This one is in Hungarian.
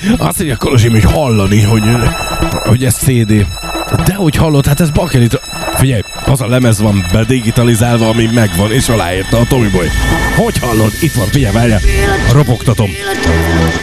Azt mondja Kolozsim, hogy hallani, hogy ez CD. De hogy hallod, hát ez bakelit. Figyelj, az a lemez van bedigitalizálva, ami megvan, és aláírta a Tommyboy. Hogy hallod? Itt van, figyelj, várjál. Ropogtatom.